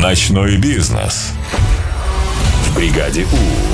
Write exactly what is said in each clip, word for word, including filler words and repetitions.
Ночной бизнес в бригаде У.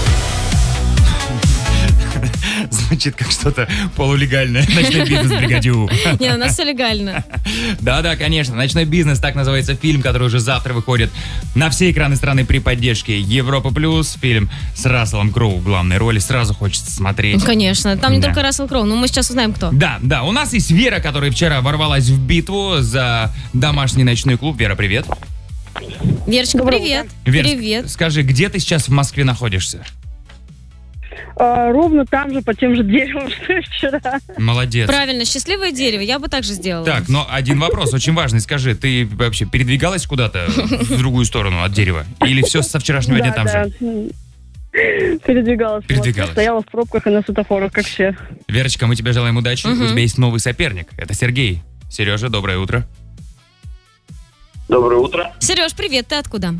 Звучит как что-то полулегальное. Ночной бизнес в бригаде У. Не, у нас все легально. Да-да, конечно. «Ночной бизнес», так называется фильм, который уже завтра выходит на все экраны страны при поддержке Европа Плюс. Фильм с Расселом Кроу в главной роли. Сразу хочется смотреть. Ну, конечно. Там не Да. только Рассел Кроу, но мы сейчас узнаем, кто. Да, да. У нас есть Вера, которая вчера ворвалась в битву за домашний ночной клуб. Вера, привет. Верочка, Доброе привет. Вер, Привет. скажи, где ты сейчас в Москве находишься? А, ровно там же, по тем же деревам, что и вчера. Молодец. Правильно, счастливое дерево. Я бы так же сделала. Так, но один вопрос очень важный. Скажи, ты вообще передвигалась куда-то в другую сторону от дерева? Или все со вчерашнего дня там же? Передвигалась. Передвигалась. Стояла в пробках и на светофорах, как все. Верочка, мы тебе желаем удачи. Мгм. У тебя есть новый соперник. Это Сергей. Сережа, доброе утро. Доброе утро. Сереж, привет. Ты откуда?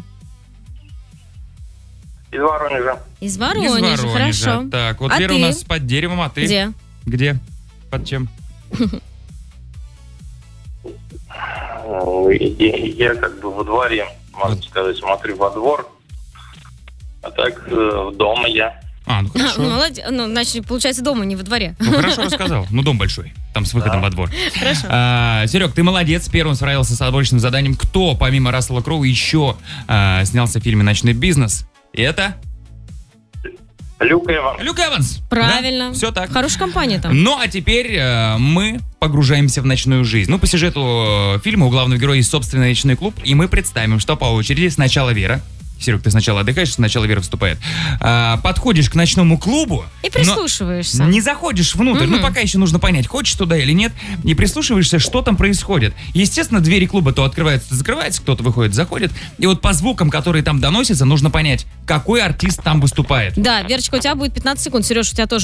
Из Воронежа. Из Воронежа. Из Воронежа. Хорошо. Так, вот А Вера у ты? нас под деревом, а ты? Где? Где? Под чем? Ну, и- и Я как бы во дворе, можно сказать, смотрю во двор. А так э, дома я. А, ну хорошо. Молодец. Ну, значит, получается, дома, не во дворе. Ну хорошо рассказал. Ну дом большой. Там с выходом Да. во двор. Хорошо. А, Серег, ты молодец. Первым справился с отборочным заданием. Кто, помимо Рассела Кроу, еще а, снялся в фильме «Ночной бизнес»? И это Люк Эванс. Люк Эванс. Правильно. Все так. Хорошая компания там. Ну, а теперь э, мы погружаемся в ночную жизнь. Ну, по сюжету э, фильма у главного героя есть собственный ночной клуб, и мы представим, что по очереди сначала Вера. Серег, ты сначала отдыхаешь, сначала Вера выступает. А, подходишь к ночному клубу. И но прислушиваешься. Не заходишь внутрь. Мгм. Ну, пока еще нужно понять, хочешь туда или нет. И прислушиваешься, что там происходит. Естественно, двери клуба то открываются, то закрываются, кто-то выходит, заходит. И вот по звукам, которые там доносятся, нужно понять, какой артист там выступает. Да, Верочка, у тебя будет пятнадцать секунд. Сереж, у тебя тоже